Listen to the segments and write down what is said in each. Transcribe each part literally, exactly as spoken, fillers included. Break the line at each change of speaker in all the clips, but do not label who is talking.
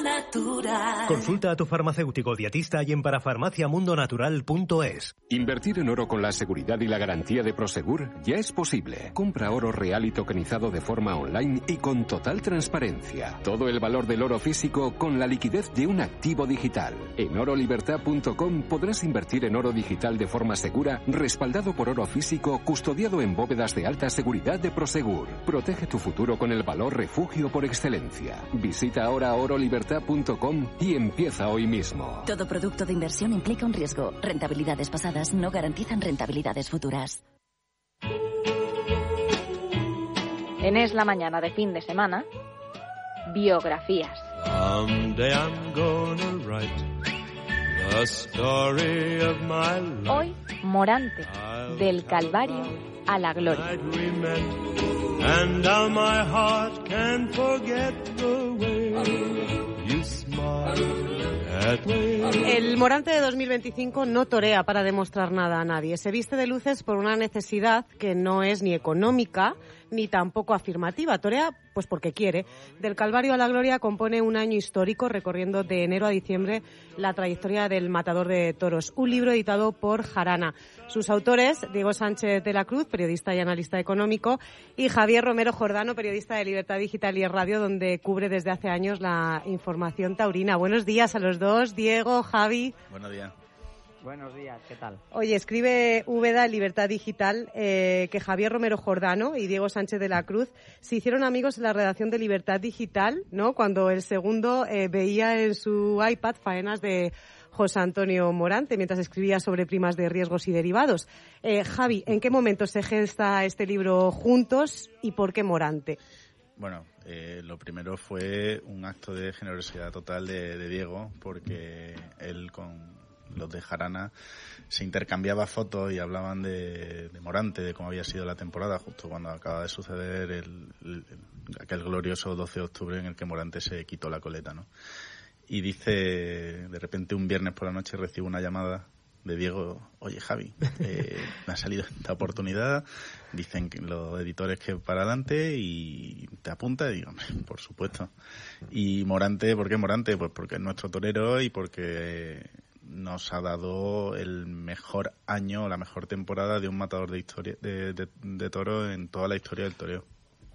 Natural.
Consulta a tu farmacéutico dietista y en parafarmacia mundo natural punto es.
Invertir en oro con la seguridad y la garantía de Prosegur ya es posible. Compra oro real y tokenizado de forma online y con total transparencia. Todo el valor del oro físico con la liquidez de un activo digital. En oro libertad punto com podrás invertir en oro digital de forma segura, respaldado por oro físico, custodiado en bóvedas de alta seguridad de Prosegur. Protege tu futuro con el valor refugio por excelencia. Visita ahora oro libertad punto com y empieza hoy mismo.
Todo producto de inversión implica un riesgo. Rentabilidades pasadas no garantizan rentabilidades futuras.
En Es la Mañana de fin de semana, biografías. Hoy, Morante, del Calvario a la Gloria.
El Morante de dos mil veinticinco no torea para demostrar nada a nadie. Se viste de luces por una necesidad que no es ni económica ni tampoco afirmativa. Torea pues porque quiere. Del Calvario a la Gloria compone un año histórico recorriendo de enero a diciembre la trayectoria del matador de toros. Un libro editado por Jarana. Sus autores, Diego Sánchez de la Cruz, periodista y analista económico, y Javier Romero Jordano, periodista de Libertad Digital y Radio, donde cubre desde hace años la información taurina. Buenos días a los dos, Diego, Javi.
Buenos días.
Buenos días, ¿qué tal?
Oye, escribe Úbeda en Libertad Digital eh, que Javier Romero Jordano y Diego Sánchez de la Cruz se hicieron amigos en la redacción de Libertad Digital, ¿no? Cuando el segundo eh, veía en su iPad faenas de José Antonio Morante, mientras escribía sobre primas de riesgos y derivados. Eh, Javi, ¿en qué momento se gesta este libro juntos y por qué Morante?
Bueno, eh, lo primero fue un acto de generosidad total de, de Diego, porque él con los de Jarana se intercambiaba fotos y hablaban de, de Morante, de cómo había sido la temporada, justo cuando acaba de suceder el, el, aquel glorioso doce de octubre en el que Morante se quitó la coleta, ¿no? Y dice, de repente un viernes por la noche recibo una llamada de Diego: oye Javi, eh, me ha salido esta oportunidad, dicen que los editores que para adelante y te apunta, y digo, por supuesto. Y Morante, ¿por qué Morante? Pues porque es nuestro torero y porque nos ha dado el mejor año, la mejor temporada de un matador de historia de, de, de toro en toda la historia del toreo.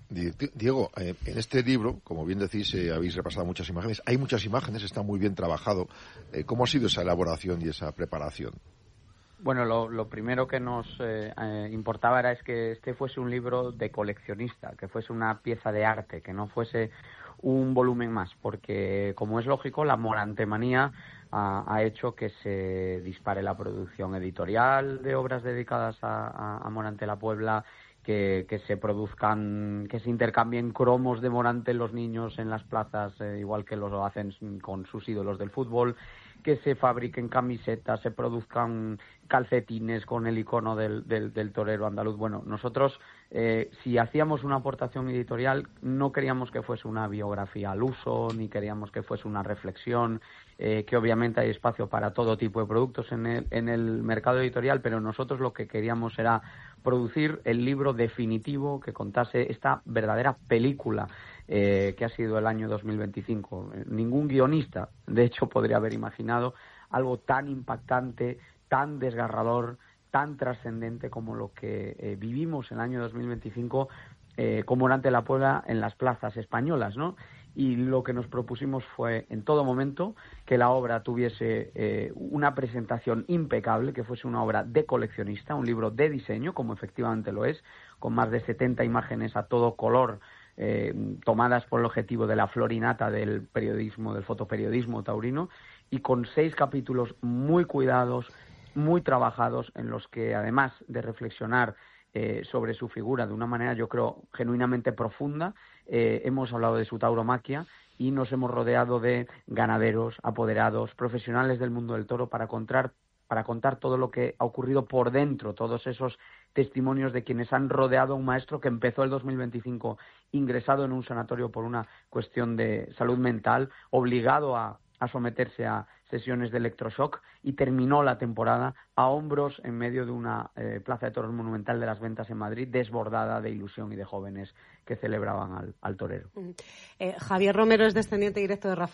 Diego, eh, en este libro, como bien decís, eh, habéis repasado muchas imágenes. Hay muchas imágenes, está muy bien trabajado. Eh, ¿Cómo ha sido esa elaboración y esa preparación?
Bueno, lo, lo primero que nos eh, eh, importaba era es que este fuese un libro de coleccionista, que fuese una pieza de arte, que no fuese un volumen más, porque, como es lógico, la morantemanía ha, ha hecho que se dispare la producción editorial de obras dedicadas a, a, a Morante la Puebla, que, que se produzcan, que se intercambien cromos de Morante los niños en las plazas, eh, igual que lo hacen con sus ídolos del fútbol, que se fabriquen camisetas, se produzcan calcetines con el icono del, del, del torero andaluz. Bueno, nosotros, eh, si hacíamos una aportación editorial, no queríamos que fuese una biografía al uso, ni queríamos que fuese una reflexión, eh, que obviamente hay espacio para todo tipo de productos en el, en el mercado editorial, pero nosotros lo que queríamos era producir el libro definitivo que contase esta verdadera película eh, que ha sido el año dos mil veinticinco. Ningún guionista, de hecho, podría haber imaginado algo tan impactante, tan desgarrador, tan trascendente como lo que eh, vivimos en el año dos mil veinticinco eh, con Morante la Puebla en las plazas españolas, ¿no? Y lo que nos propusimos fue, en todo momento, que la obra tuviese eh, una presentación impecable, que fuese una obra de coleccionista, un libro de diseño, como efectivamente lo es, con más de setenta imágenes a todo color, eh, tomadas por el objetivo de la florinata del periodismo, del fotoperiodismo taurino, y con seis capítulos muy cuidados, muy trabajados, en los que, además de reflexionar eh, sobre su figura de una manera, yo creo, genuinamente profunda, eh, hemos hablado de su tauromaquia y nos hemos rodeado de ganaderos, apoderados, profesionales del mundo del toro para contar, para contar todo lo que ha ocurrido por dentro, todos esos testimonios de quienes han rodeado a un maestro que empezó el dos mil veinticinco ingresado en un sanatorio por una cuestión de salud mental, obligado a, a someterse a sesiones de electroshock, y terminó la temporada a hombros en medio de una eh, plaza de toros monumental de las Ventas en Madrid, desbordada de ilusión y de jóvenes que celebraban al, al torero.
Eh, Javier Romero es descendiente directo de Rafael